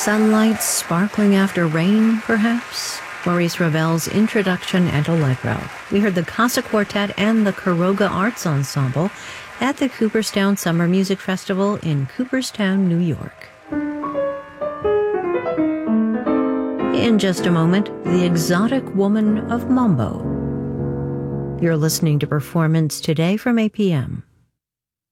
Sunlight sparkling after rain, perhaps? Maurice Ravel's Introduction and Allegro. We heard the Casa Quartet and the Quiroga Arts Ensemble at the Cooperstown Summer Music Festival in Cooperstown, New York. In just a moment, the exotic woman of Mambo. You're listening to Performance Today from APM.